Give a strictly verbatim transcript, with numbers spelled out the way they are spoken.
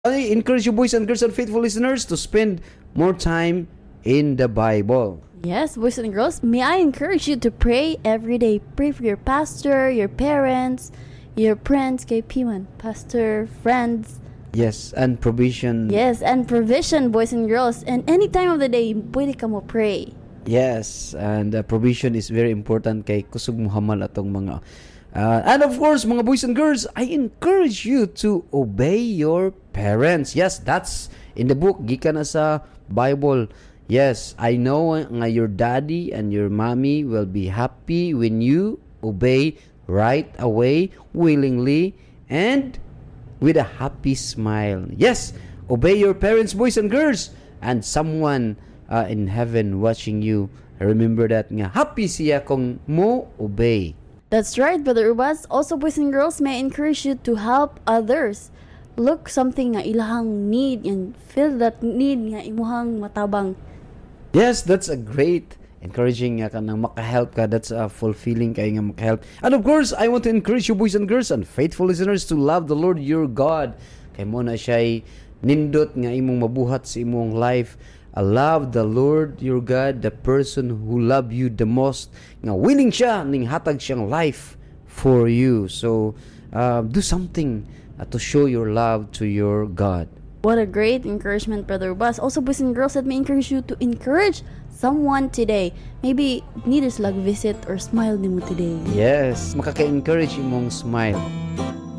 I encourage you boys and girls and faithful listeners to spend more time in the Bible. Yes, boys and girls, may I encourage you to pray every day. Pray for your pastor, your parents, your friends, kay Piman, pastor, friends. Yes, and provision. Yes, and provision, boys and girls. And any time of the day, pwede ka mo pray. Yes, and uh, provision is very important kay kusog muhamal atong mga uh, and of course, mga boys and girls, I encourage you to obey your parents. Yes, that's in the book gikan na sa Bible. Yes, I know nga your daddy and your mommy will be happy when you obey right away, willingly, and with a happy smile. Yes, obey your parents, boys and girls, and someone uh, in heaven watching you. Remember that nga happy siya kung mo obey. That's right, Brother Ubas. Also, boys and girls, may I encourage you to help others. Look something nga ilahang need and feel that need nga imuhang matabang. Yes, that's a great encouraging nga ka nang makahelp ka. That's a fulfilling kayo nga makahelp. And of course, I want to encourage you boys and girls and faithful listeners to love the Lord your God. Kay mo na siya'y nindot nga imong mabuhat sa imong life. I love the Lord your God, the person who love you the most. Nga willing siya ning hatag siyang life for you. So, uh, do something uh, to show your love to your God. What a great encouragement, Brother Bas. Also, boys and girls, let me encourage you to encourage someone today. Maybe need us like visit or smile nimo today. Yes, makaka-encourage imong smile.